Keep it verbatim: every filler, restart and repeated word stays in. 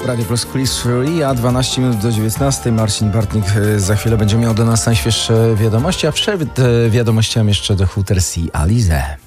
Radio Plus Quiz Free, a dwanaście minut do dziewiętnastej. Marcin Bartnik za chwilę będzie miał do nas najświeższe wiadomości, a przed wiadomościami jeszcze The Hooters i Alizé.